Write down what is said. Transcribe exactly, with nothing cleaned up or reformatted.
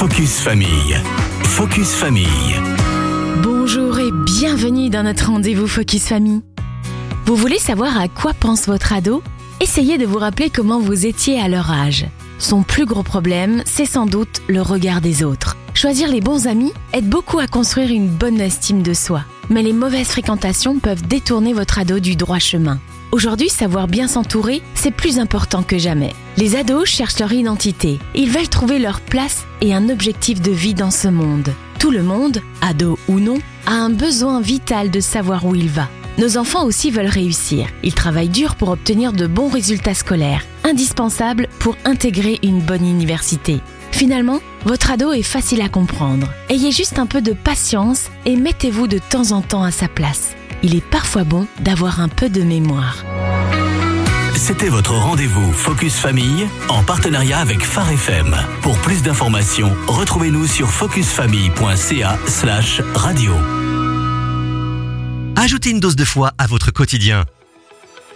Focus Famille. Focus Famille. Bonjour et bienvenue dans notre rendez-vous Focus Famille. Vous voulez savoir à quoi pense votre ado ? Essayez de vous rappeler comment vous étiez à leur âge. Son plus gros problème, c'est sans doute le regard des autres. Choisir les bons amis aide beaucoup à construire une bonne estime de soi. Mais les mauvaises fréquentations peuvent détourner votre ado du droit chemin. Aujourd'hui, savoir bien s'entourer, c'est plus important que jamais. Les ados cherchent leur identité. Ils veulent trouver leur place et un objectif de vie dans ce monde. Tout le monde, ado ou non, a un besoin vital de savoir où il va. Nos enfants aussi veulent réussir. Ils travaillent dur pour obtenir de bons résultats scolaires, indispensables pour intégrer une bonne université. Finalement, votre ado est facile à comprendre. Ayez juste un peu de patience et mettez-vous de temps en temps à sa place. Il est parfois bon d'avoir un peu de mémoire. C'était votre rendez-vous Focus Famille en partenariat avec Phare F M. Pour plus d'informations, retrouvez-nous sur focusfamille.ca slash radio. Ajoutez une dose de foi à votre quotidien.